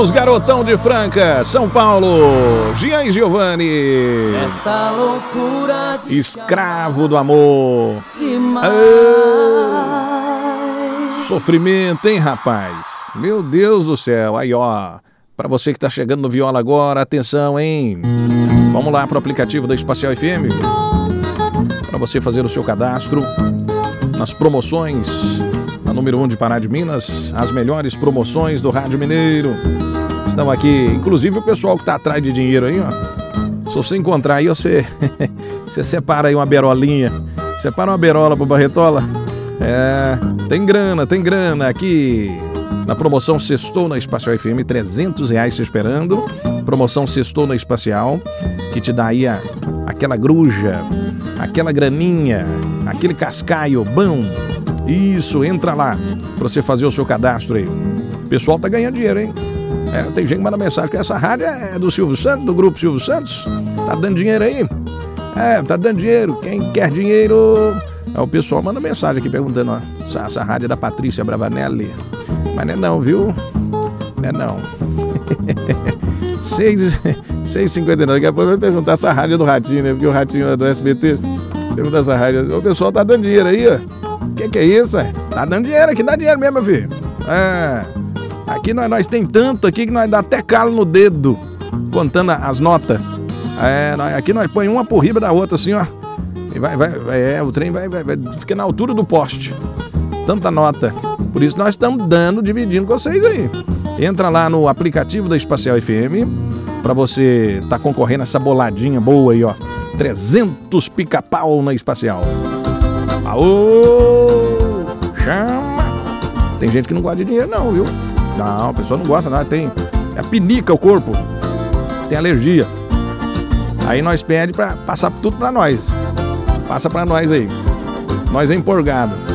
os garotão de Franca, São Paulo, Gian e Giovanni. Essa loucura de Escravo do amor. Sofrimento, hein, rapaz? Meu Deus do céu. Aí, ó, pra você que tá chegando no Viola agora, atenção, hein? Vamos lá pro aplicativo da Espacial FM para você fazer o seu cadastro nas promoções. A número 1 de Pará de Minas, as melhores promoções do Rádio Mineiro. Estão aqui, inclusive o pessoal que tá atrás de dinheiro aí, ó. Se você encontrar aí, você separa aí uma berolinha. Separa uma berola pro Barretola. Tem grana aqui. Na promoção Sextou na Espacial FM, R$300 te esperando. Promoção Sextou na Espacial, que te dá aí aquela gruja, aquela graninha, aquele cascaio bom. Isso, entra lá pra você fazer o seu cadastro aí. O pessoal tá ganhando dinheiro, hein? Tem gente que manda mensagem que essa rádio é do Silvio Santos, do grupo Silvio Santos. Tá dando dinheiro aí? Tá dando dinheiro. Quem quer dinheiro? O pessoal manda mensagem aqui perguntando, ó, essa rádio é da Patrícia Bravanelli. Mas não é não, viu? Não é não. 6h59, daqui a pouco vai perguntar essa rádio é do Ratinho, né? Porque o Ratinho é do SBT. Pergunta essa rádio. O pessoal tá dando dinheiro aí, ó. Que é isso, Tá dando dinheiro aqui, dá dinheiro mesmo, meu filho. Aqui nós tem tanto aqui que nós dá até calo no dedo, contando as notas. Aqui nós põe uma por riba da outra, assim, ó. E o trem fica na altura do poste. Tanta nota. Por isso nós estamos dividindo com vocês aí. Entra lá no aplicativo da Espacial FM pra você tá concorrendo a essa boladinha boa aí, ó. 300 pica-pau na Espacial. Aô! Chama! Tem gente que não gosta de dinheiro não, viu? Não, a pessoa não gosta, não. Pinica o corpo. Tem alergia. Aí nós pedimos pra passar tudo pra nós. Passa pra nós aí. Nós é empolgado.